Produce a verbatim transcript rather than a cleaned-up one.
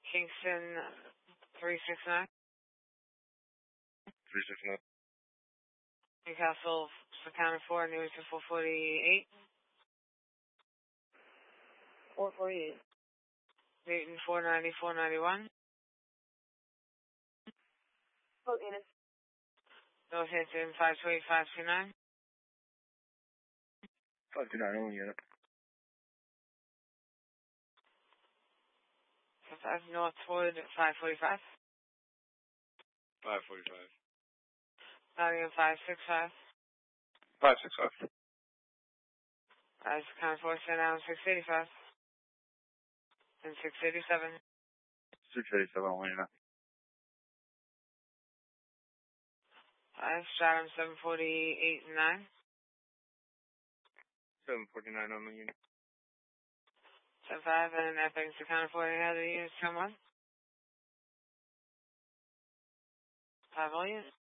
Kingston three six nine. three six nine. Newcastle accounted for, Newington four forty-eight. four forty-eight. Newton four ninety, four ninety-one. Boat units. Northampton five two eight, five two nine. five two nine, only unit. five Northwood five forty-five. five forty-five. Nottingham five six five. five six five. As accounted for, Saint Allen six eighty-five. And six eighty-seven. six eighty-seven, only unit. five Stratham seven forty-eight and nine. seven forty-nine, only unit. seven five, and Epping's accounted for. Any other units come on? five all units.